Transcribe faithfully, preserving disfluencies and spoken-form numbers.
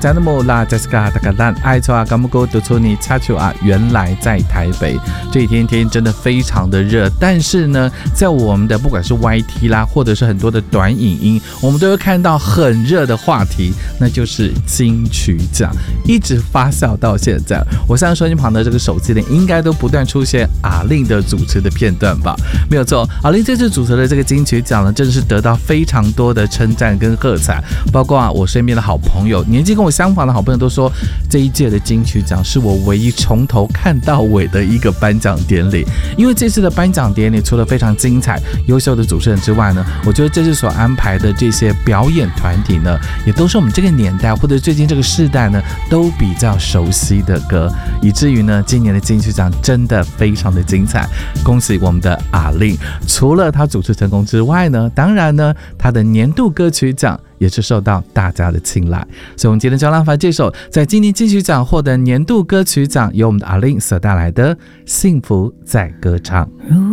加那么啦，这是个大家烂爱错啊，干么哥读出你恰球啊，原来在台北。这一天天真的非常的热，但是呢，在我们的不管是 Y T 啦，或者是很多的短影音，我们都会看到很热的话题，那就是金曲奖，一直发酵到现在。我相信收音旁的这个手机里应该都不断出现阿令的主持的片段吧？没有错，阿令这次主持的这个金曲奖呢，真的是得到非常多的称赞跟喝彩，包括啊我身边的好朋友，年纪跟我相仿的好朋友都说，这一届的金曲奖是我唯一从头看到尾的一个颁奖典礼。因为这次的颁奖典礼除了非常精彩、优秀的主持人之外呢，我觉得这次所安排的这些表演团体呢，也都是我们这个年代或者最近这个世代呢都比较熟悉的歌，以至于呢，今年的金曲奖真的非常的精彩。恭喜我们的阿令，除了他主持成功之外呢，当然呢，他的年度歌曲奖也是受到大家的青睐。所以我们今天就让法这首在今年金曲奖获得年度歌曲奖，由我们的阿令所带来的《幸福在歌唱》。